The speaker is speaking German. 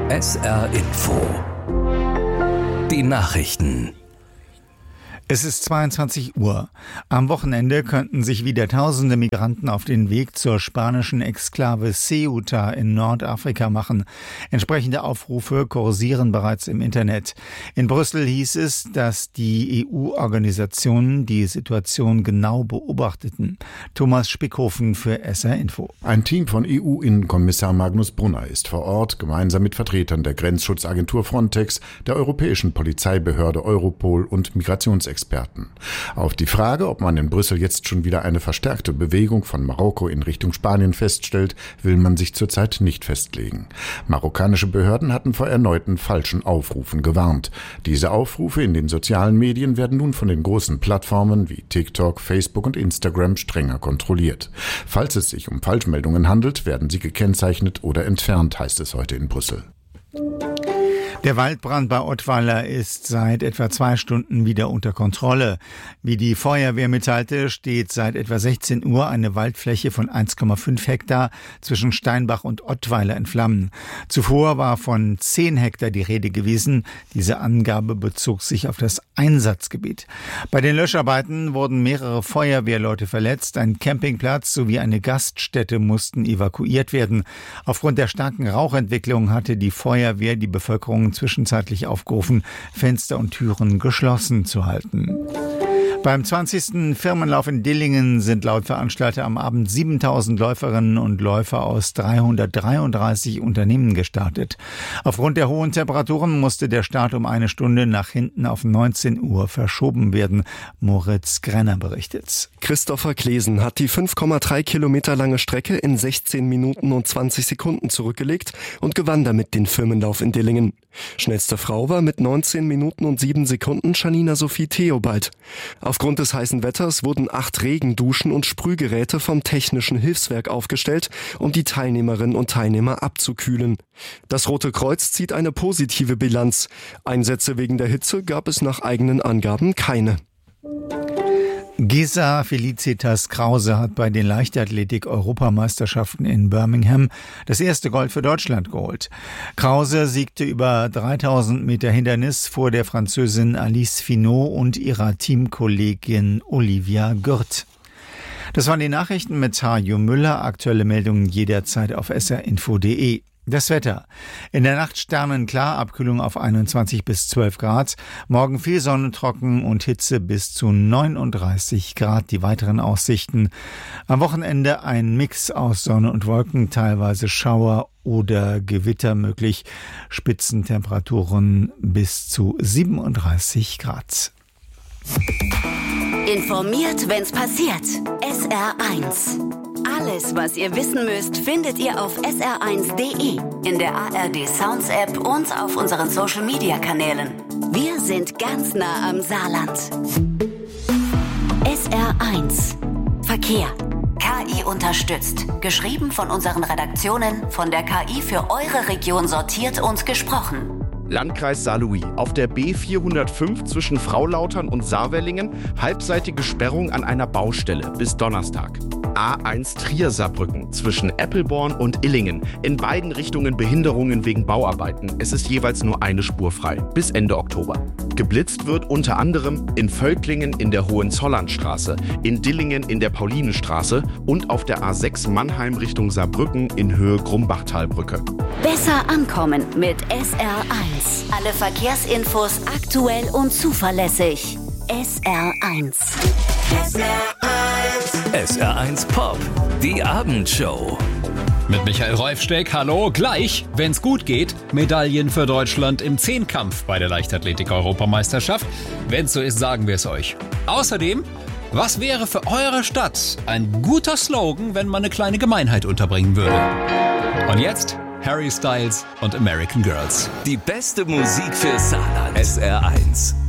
SR Info. Die Nachrichten. Es ist 22 Uhr. Am Wochenende könnten sich wieder tausende Migranten auf den Weg zur spanischen Exklave Ceuta in Nordafrika machen. Entsprechende Aufrufe kursieren bereits im Internet. In Brüssel hieß es, dass die EU-Organisationen die Situation genau beobachteten. Thomas Spickhofen für SR Info. Ein Team von EU-Innenkommissar Magnus Brunner ist vor Ort, gemeinsam mit Vertretern der Grenzschutzagentur Frontex, der europäischen Polizeibehörde Europol und Migrationsexperten. Auf die Frage, ob man in Brüssel jetzt schon wieder eine verstärkte Bewegung von Marokko in Richtung Spanien feststellt, will man sich zurzeit nicht festlegen. Marokkanische Behörden hatten vor erneuten falschen Aufrufen gewarnt. Diese Aufrufe in den sozialen Medien werden nun von den großen Plattformen wie TikTok, Facebook und Instagram strenger kontrolliert. Falls es sich um Falschmeldungen handelt, werden sie gekennzeichnet oder entfernt, heißt es heute in Brüssel. Der Waldbrand bei Ottweiler ist seit etwa 2 Stunden wieder unter Kontrolle. Wie die Feuerwehr mitteilte, steht seit etwa 16 Uhr eine Waldfläche von 1,5 Hektar zwischen Steinbach und Ottweiler in Flammen. Zuvor war von 10 Hektar die Rede gewesen. Diese Angabe bezog sich auf das Einsatzgebiet. Bei den Löscharbeiten wurden mehrere Feuerwehrleute verletzt. Ein Campingplatz sowie eine Gaststätte mussten evakuiert werden. Aufgrund der starken Rauchentwicklung hatte die Feuerwehr die Bevölkerung zwischenzeitlich aufgerufen, Fenster und Türen geschlossen zu halten. Beim 20. Firmenlauf in Dillingen sind laut Veranstalter am Abend 7.000 Läuferinnen und Läufer aus 333 Unternehmen gestartet. Aufgrund der hohen Temperaturen musste der Start um 1 Stunde nach hinten auf 19 Uhr verschoben werden. Moritz Grenner berichtet. Christopher Klesen hat die 5,3 Kilometer lange Strecke in 16 Minuten und 20 Sekunden zurückgelegt und gewann damit den Firmenlauf in Dillingen. Schnellste Frau war mit 19 Minuten und 7 Sekunden Janina Sophie Theobald. Aufgrund des heißen Wetters wurden 8 Regenduschen und Sprühgeräte vom Technischen Hilfswerk aufgestellt, um die Teilnehmerinnen und Teilnehmer abzukühlen. Das Rote Kreuz zieht eine positive Bilanz. Einsätze wegen der Hitze gab es nach eigenen Angaben keine. Gesa Felicitas Krause hat bei den Leichtathletik-Europameisterschaften in Birmingham das erste Gold für Deutschland geholt. Krause siegte über 3000 Meter Hindernis vor der Französin Alice Finot und ihrer Teamkollegin Olivia Gürt. Das waren die Nachrichten mit Harjo Müller. Aktuelle Meldungen jederzeit auf srinfo.de. Das Wetter. In der Nacht sternenklar, Abkühlung auf 21 bis 12 Grad. Morgen viel Sonne, trocken und Hitze bis zu 39 Grad. Die weiteren Aussichten. Am Wochenende ein Mix aus Sonne und Wolken, teilweise Schauer oder Gewitter möglich. Spitzentemperaturen bis zu 37 Grad. Informiert, wenn's passiert. SR1. Alles, was ihr wissen müsst, findet ihr auf sr1.de, in der ARD Sounds App und auf unseren Social Media Kanälen. Wir sind ganz nah am Saarland. SR1 Verkehr. KI unterstützt. Geschrieben von unseren Redaktionen, von der KI für eure Region sortiert und gesprochen. Landkreis Saarlouis. Auf der B405 zwischen Fraulautern und Saarwellingen halbseitige Sperrung an einer Baustelle bis Donnerstag. A1 Trier-Saarbrücken zwischen Eppelborn und Illingen. In beiden Richtungen Behinderungen wegen Bauarbeiten. Es ist jeweils nur eine Spur frei. Bis Ende Oktober. Geblitzt wird unter anderem in Völklingen in der Hohenzollernstraße, in Dillingen in der Paulinenstraße und auf der A6 Mannheim Richtung Saarbrücken in Höhe Grumbachtalbrücke. Besser ankommen mit SR1. Alle Verkehrsinfos aktuell und zuverlässig. SR1. SR1 Pop, die Abendshow. Mit Michael Reufsteck, hallo, gleich, wenn's gut geht, Medaillen für Deutschland im Zehnkampf bei der Leichtathletik-Europameisterschaft. Wenn's so ist, sagen wir es euch. Außerdem, was wäre für eure Stadt ein guter Slogan, wenn man eine kleine Gemeinheit unterbringen würde? Und jetzt Harry Styles und American Girls. Die beste Musik für Saarland. SR1.